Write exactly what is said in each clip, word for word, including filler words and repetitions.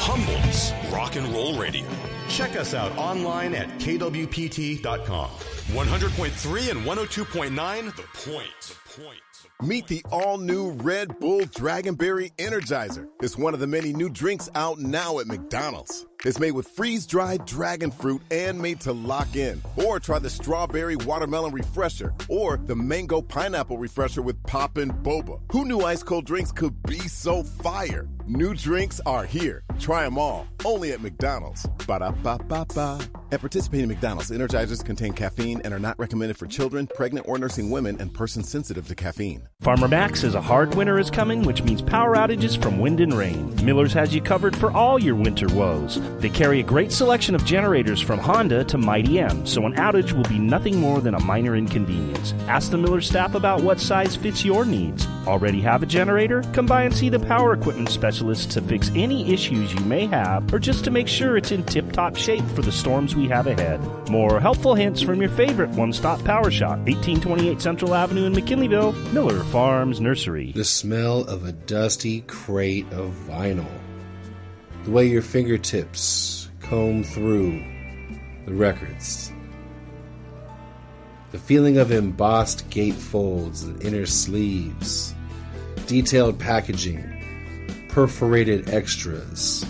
Humboldt's Rock and Roll Radio. Check us out online at K W P T dot com. one hundred point three and one oh two point nine, The Point. The Point. Meet the all-new Red Bull Dragonberry Energizer. It's one of the many new drinks out now at McDonald's. It's made with freeze-dried dragon fruit and made to lock in. Or try the Strawberry Watermelon Refresher or the Mango Pineapple Refresher with Poppin' Boba. Who knew ice-cold drinks could be so fire? New drinks are here. Try them all. Only at McDonald's. Ba-da-ba-ba-ba. At participating McDonald's, Energizers contain caffeine and are not recommended for children, pregnant or nursing women, and persons sensitive to caffeine. Farmer Mac says a hard winter is coming, which means power outages from wind and rain. Miller's has you covered for all your winter woes. They carry a great selection of generators from Honda to Mighty M, so an outage will be nothing more than a minor inconvenience. Ask the Miller staff about what size fits your needs. Already have a generator? Come by and see the power equipment specialists to fix any issues you may have or just to make sure it's in tip-top shape for the storms we have ahead. More helpful hints from your favorite one-stop power shop, eighteen twenty-eight Central Avenue in McKinleyville, Miller Farms Nursery. The smell of a dusty crate of vinyl. The way your fingertips comb through the records. The feeling of embossed gatefolds and inner sleeves. Detailed packaging. Perforated extras.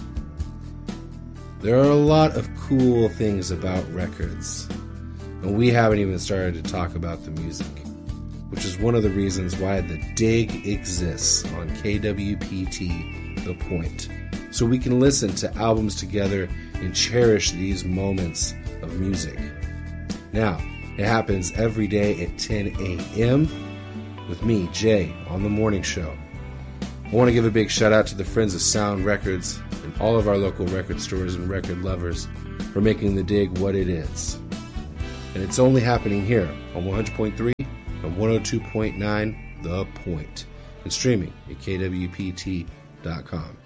There are a lot of cool things about records. And we haven't even started to talk about the music, which is one of the reasons why The Dig exists on K W P T, The Point. So we can listen to albums together and cherish these moments of music. Now, it happens every day at ten a.m. with me, Jay, on The Morning Show. I want to give a big shout out to the Friends of Sound Records and all of our local record stores and record lovers for making The Dig what it is. And it's only happening here on one hundred point three and one oh two point nine The Point, and streaming at K W P T dot com.